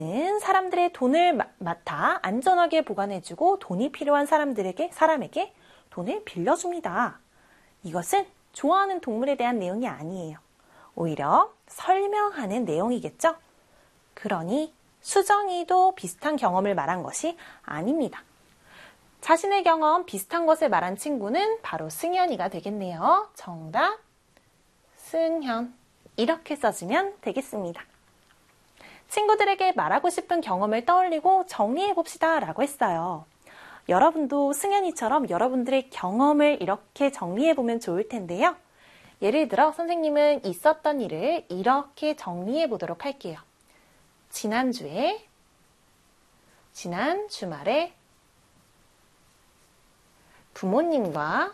사람들의 돈을 맡아 안전하게 보관해주고 돈이 필요한 사람에게 돈을 빌려줍니다. 이것은 좋아하는 동물에 대한 내용이 아니에요. 오히려 설명하는 내용이겠죠? 그러니 수정이도 비슷한 경험을 말한 것이 아닙니다. 자신의 경험 비슷한 것을 말한 친구는 바로 승현이가 되겠네요. 정답 승현. 이렇게 써주면 되겠습니다. 친구들에게 말하고 싶은 경험을 떠올리고 정리해 봅시다 라고 했어요. 여러분도 승현이처럼 여러분들의 경험을 이렇게 정리해 보면 좋을 텐데요. 예를 들어 선생님은 있었던 일을 이렇게 정리해 보도록 할게요. 지난 주말에 부모님과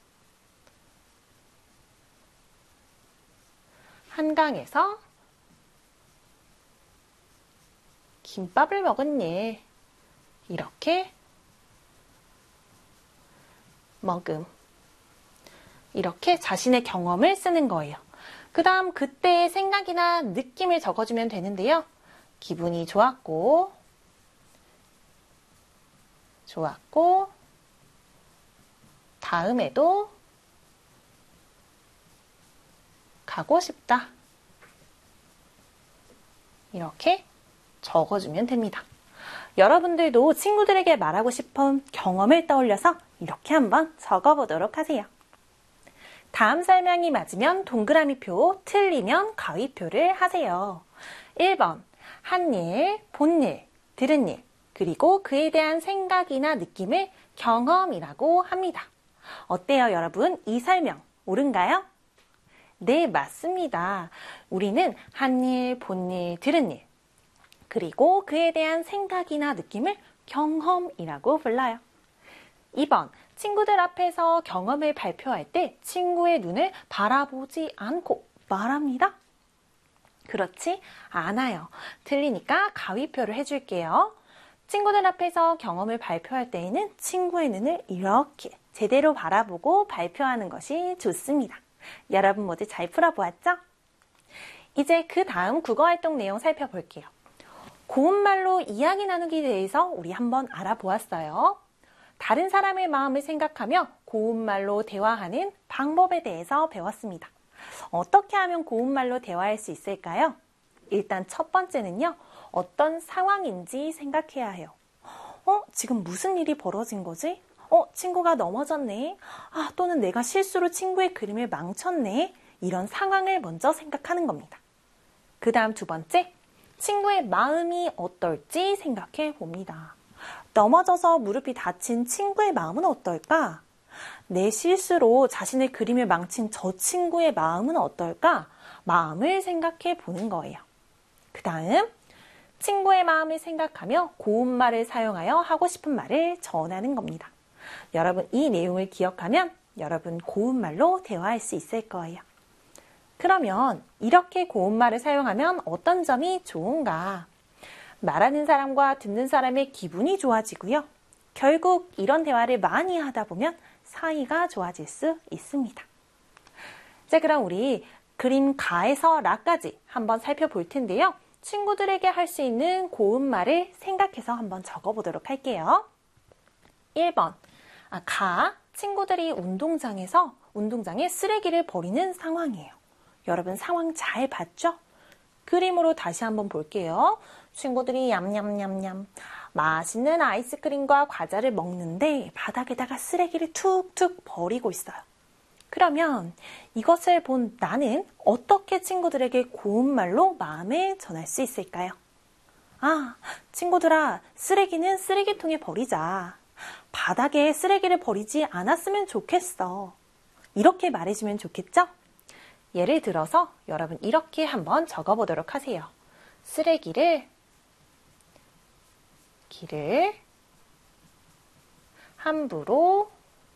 한강에서 김밥을 먹었네. 이렇게 이렇게 자신의 경험을 쓰는 거예요. 그 다음 그때의 생각이나 느낌을 적어주면 되는데요. 기분이 좋았고 다음에도 가고 싶다. 이렇게 적어주면 됩니다. 여러분들도 친구들에게 말하고 싶은 경험을 떠올려서 이렇게 한번 적어보도록 하세요. 다음 설명이 맞으면 동그라미표, 틀리면 가위표를 하세요. 1번, 한 일, 본 일, 들은 일, 그리고 그에 대한 생각이나 느낌을 경험이라고 합니다. 어때요, 여러분? 이 설명 옳은가요? 네, 맞습니다. 우리는 한 일, 본 일, 들은 일, 그리고 그에 대한 생각이나 느낌을 경험이라고 불러요. 2번, 친구들 앞에서 경험을 발표할 때 친구의 눈을 바라보지 않고 말합니다. 그렇지 않아요. 틀리니까 가위표를 해줄게요. 친구들 앞에서 경험을 발표할 때에는 친구의 눈을 이렇게 제대로 바라보고 발표하는 것이 좋습니다. 여러분 모두 잘 풀어보았죠? 이제 그 다음 국어활동 내용 살펴볼게요. 고운말로 이야기 나누기에 대해서 우리 한번 알아보았어요. 다른 사람의 마음을 생각하며 고운말로 대화하는 방법에 대해서 배웠습니다. 어떻게 하면 고운말로 대화할 수 있을까요? 일단 첫 번째는요. 어떤 상황인지 생각해야 해요. 지금 무슨 일이 벌어진 거지? 친구가 넘어졌네. 또는 내가 실수로 친구의 그림을 망쳤네. 이런 상황을 먼저 생각하는 겁니다. 그 다음 두 번째, 친구의 마음이 어떨지 생각해 봅니다. 넘어져서 무릎이 다친 친구의 마음은 어떨까? 내 실수로 자신의 그림을 망친 저 친구의 마음은 어떨까? 마음을 생각해 보는 거예요. 그 다음, 친구의 마음을 생각하며 고운말을 사용하여 하고 싶은 말을 전하는 겁니다. 여러분 이 내용을 기억하면 여러분 고운말로 대화할 수 있을 거예요. 그러면 이렇게 고운말을 사용하면 어떤 점이 좋은가? 말하는 사람과 듣는 사람의 기분이 좋아지고요. 결국 이런 대화를 많이 하다 보면 사이가 좋아질 수 있습니다. 자, 그럼 우리 그림 가에서 라까지 한번 살펴볼 텐데요. 친구들에게 할 수 있는 고운말을 생각해서 한번 적어보도록 할게요. 1번, 가, 친구들이 운동장에 쓰레기를 버리는 상황이에요. 여러분 상황 잘 봤죠? 그림으로 다시 한번 볼게요. 친구들이 냠냠냠냠 맛있는 아이스크림과 과자를 먹는데 바닥에다가 쓰레기를 툭툭 버리고 있어요. 그러면 이것을 본 나는 어떻게 친구들에게 고운말로 마음을 전할 수 있을까요? 친구들아, 쓰레기는 쓰레기통에 버리자. 바닥에 쓰레기를 버리지 않았으면 좋겠어. 이렇게 말해주면 좋겠죠? 예를 들어서 여러분 이렇게 한번 적어보도록 하세요. 쓰레기를 함부로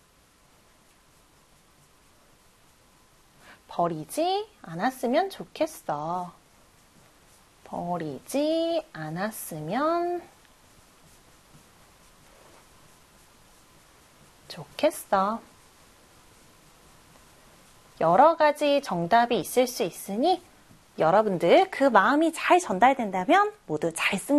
버리지 않았으면 좋겠어. 버리지 않았으면 좋겠어. 여러 가지 정답이 있을 수 있으니 여러분들 그 마음이 잘 전달된다면 모두 잘 씁니다.